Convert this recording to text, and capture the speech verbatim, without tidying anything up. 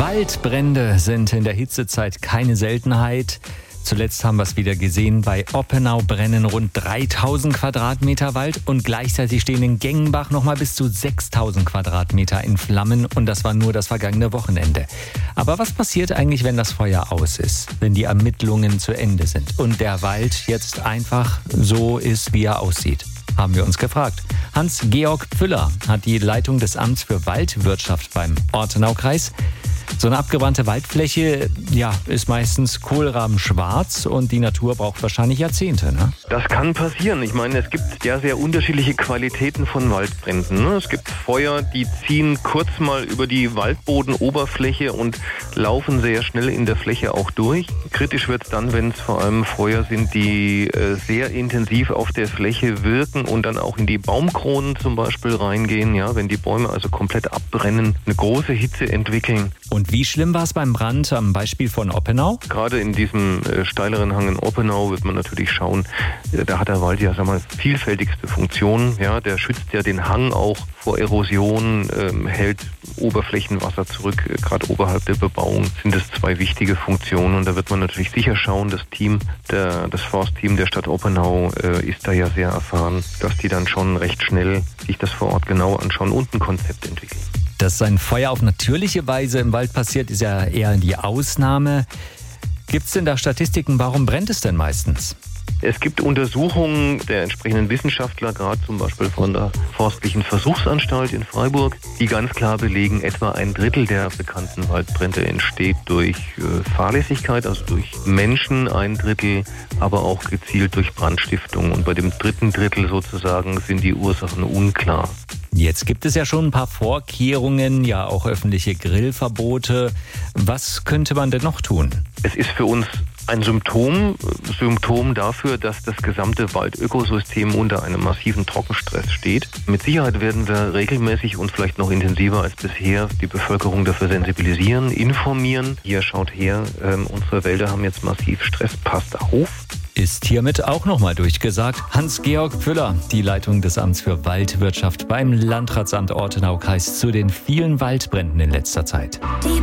Waldbrände sind in der Hitzezeit keine Seltenheit. Zuletzt haben wir es wieder gesehen, bei Oppenau brennen rund dreitausend Quadratmeter Wald und gleichzeitig stehen in Gengenbach nochmal bis zu sechstausend Quadratmeter in Flammen und das war nur das vergangene Wochenende. Aber was passiert eigentlich, wenn das Feuer aus ist, wenn die Ermittlungen zu Ende sind und der Wald jetzt einfach so ist, wie er aussieht? Haben wir uns gefragt. Hans-Georg Pfüller hat die Leitung des Amts für Waldwirtschaft beim Ortenaukreis. So eine abgebrannte Waldfläche, ja, ist meistens kohlrabenschwarz und die Natur braucht wahrscheinlich Jahrzehnte, ne? Das kann passieren. Ich meine, es gibt ja sehr unterschiedliche Qualitäten von Waldbränden. Ne? Es gibt Feuer, die ziehen kurz mal über die Waldbodenoberfläche und laufen sehr schnell in der Fläche auch durch. Kritisch wird es dann, wenn es vor allem Feuer sind, die äh, sehr intensiv auf der Fläche wirken und dann auch in die Baumkronen zum Beispiel reingehen. Ja, wenn die Bäume also komplett abbrennen, eine große Hitze entwickeln. Und wie schlimm war es beim Brand am Beispiel von Oppenau? Gerade in diesem äh, steileren Hang in Oppenau wird man natürlich schauen, äh, da hat der Wald ja, sag mal, vielfältigste Funktionen. Ja, der schützt ja den Hang auch vor Erosion, ähm, hält Oberflächenwasser zurück. Äh, Gerade oberhalb der Bebauung sind es zwei wichtige Funktionen und da wird man natürlich sicher schauen, das Team, der, das Forstteam der Stadt Oppenau äh, ist da ja sehr erfahren, dass die dann schon recht schnell sich das vor Ort genau anschauen und ein Konzept entwickeln. Dass ein Feuer auf natürliche Weise im Wald passiert, ist ja eher die Ausnahme. Gibt es denn da Statistiken, warum brennt es denn meistens? Es gibt Untersuchungen der entsprechenden Wissenschaftler, gerade zum Beispiel von der Forstlichen Versuchsanstalt in Freiburg, die ganz klar belegen, etwa ein Drittel der bekannten Waldbrände entsteht durch äh, Fahrlässigkeit, also durch Menschen, ein Drittel aber auch gezielt durch Brandstiftung. Und bei dem dritten Drittel sozusagen sind die Ursachen unklar. Jetzt gibt es ja schon ein paar Vorkehrungen, ja auch öffentliche Grillverbote. Was könnte man denn noch tun? Es ist für uns ein Symptom, Symptom dafür, dass das gesamte Waldökosystem unter einem massiven Trockenstress steht. Mit Sicherheit werden wir regelmäßig und vielleicht noch intensiver als bisher die Bevölkerung dafür sensibilisieren, informieren. Hier schaut her, äh, unsere Wälder haben jetzt massiv Stress, passt auf. Ist hiermit auch nochmal durchgesagt. Hans-Georg Pfüller, die Leitung des Amts für Waldwirtschaft beim Landratsamt Ortenaukreis zu den vielen Waldbränden in letzter Zeit.